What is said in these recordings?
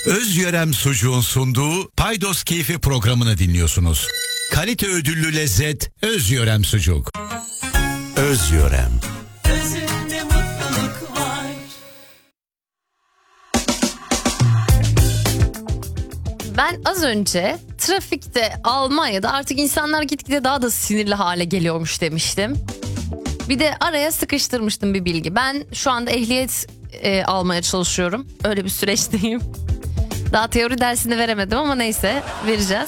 Özyörem Sucuğun sunduğu Paydos Keyfi programını dinliyorsunuz. Kalite ödüllü lezzet Özyörem Sucuk. Özyörem. Özünde mutluluk var. Ben az önce trafikte Almanya'da artık insanlar gitgide daha da sinirli hale geliyormuş demiştim. Bir de araya sıkıştırmıştım bir bilgi. Ben şu anda ehliyet almaya çalışıyorum. Öyle bir süreçteyim. Daha teori dersini veremedim ama neyse vereceğiz.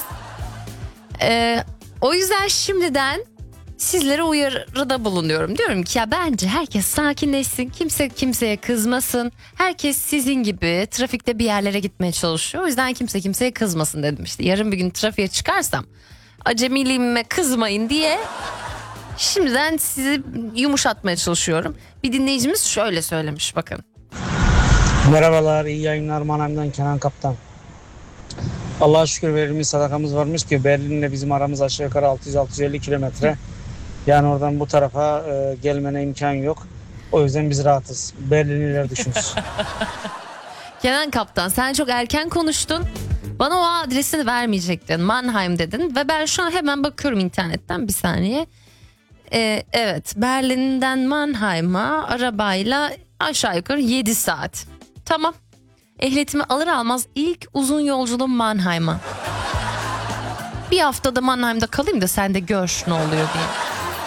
O yüzden şimdiden sizlere uyarıda bulunuyorum. Diyorum ki ya bence herkes sakinleşsin. Kimse kimseye kızmasın. Herkes sizin gibi trafikte bir yerlere gitmeye çalışıyor. O yüzden kimse kimseye kızmasın dedim işte. Yarın bir gün trafiğe çıkarsam acemiliğime kızmayın diye şimdiden sizi yumuşatmaya çalışıyorum. Bir dinleyicimiz şöyle söylemiş bakın. Merhabalar, iyi yayınlar. Manav'dan Kenan Kaptan. Allah'a şükür verilmiş sadakamız varmış ki Berlin'le bizim aramız aşağı yukarı 600-650 kilometre. Yani oradan bu tarafa gelmene imkan yok. O yüzden biz rahatız. Berlinliler düşünsün. Kenan Kaptan sen çok erken konuştun. Bana o adresini vermeyecektin. Mannheim dedin ve ben şu an hemen bakıyorum internetten bir saniye. Evet, Berlin'den Mannheim'a arabayla aşağı yukarı 7 saat. Tamam. Ehliyetimi alır almaz ilk uzun yolculuğum Mannheim'a. Bir haftada Mannheim'da kalayım da sen de gör ne oluyor diye.